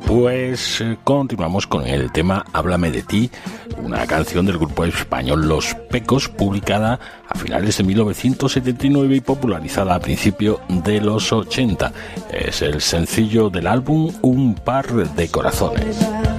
Pues continuamos con el tema Háblame de ti, una canción del grupo español Los Pecos, publicada a finales de 1979 y popularizada a principios de los 80. Es el sencillo del álbum Un par de corazones.